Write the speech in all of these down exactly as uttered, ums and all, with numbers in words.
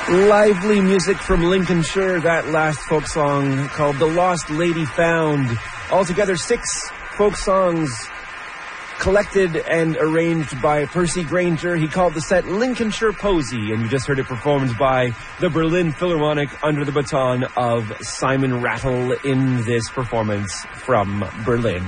Lively music from Lincolnshire, that last folk song called The Lost Lady Found. Altogether six folk songs collected and arranged by Percy Granger. He called the set Lincolnshire Posy, and you just heard it performed by the Berlin Philharmonic under the baton of Simon Rattle in this performance from Berlin.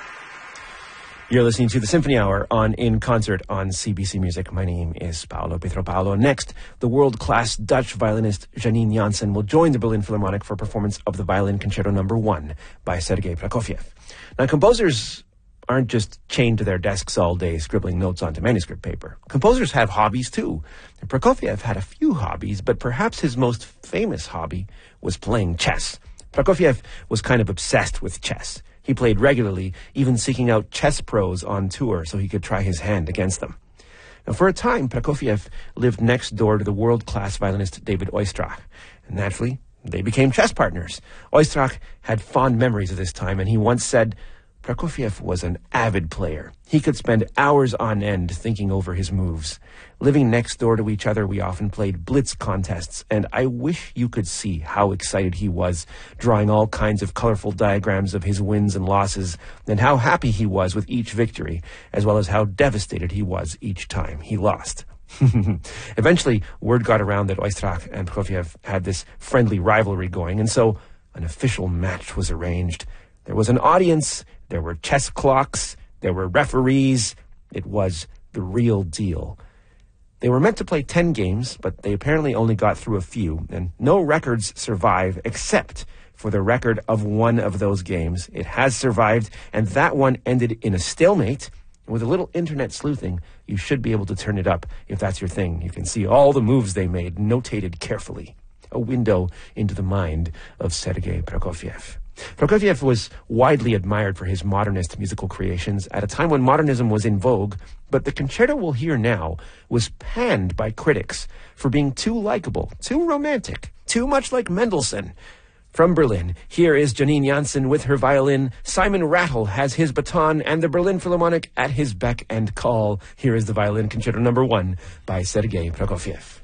You're listening to the Symphony Hour on In Concert on C B C Music. My name is Paolo Pietropalo. Next, the world-class Dutch violinist Janine Jansen will join the Berlin Philharmonic for a performance of the Violin Concerto Number One by Sergei Prokofiev. Now, composers aren't just chained to their desks all day scribbling notes onto manuscript paper. Composers have hobbies too. And Prokofiev had a few hobbies, but perhaps his most famous hobby was playing chess. Prokofiev was kind of obsessed with chess. He played regularly, even seeking out chess pros on tour so he could try his hand against them. Now, for a time, Prokofiev lived next door to the world-class violinist David Oistrakh. And naturally, they became chess partners. Oistrakh had fond memories of this time, and he once said, Prokofiev was an avid player. He could spend hours on end thinking over his moves. Living next door to each other, we often played blitz contests, and I wish you could see how excited he was, drawing all kinds of colorful diagrams of his wins and losses, and how happy he was with each victory, as well as how devastated he was each time he lost. Eventually, word got around that Oistrakh and Prokofiev had this friendly rivalry going, and so an official match was arranged. There was an audience, there were chess clocks, there were referees. It was the real deal. They were meant to play ten games, but they apparently only got through a few, and no records survive except for the record of one of those games. It has survived, and that one ended in a stalemate. With a little internet sleuthing, you should be able to turn it up if that's your thing. You can see all the moves they made, notated carefully. A window into the mind of Sergei Prokofiev. Prokofiev was widely admired for his modernist musical creations at a time when modernism was in vogue, but the concerto we'll hear now was panned by critics for being too likable, too romantic, too much like Mendelssohn. From Berlin, here is Janine Jansen with her violin. Simon Rattle has his baton, and the Berlin Philharmonic at his beck and call. Here is the Violin Concerto Number One by Sergei Prokofiev.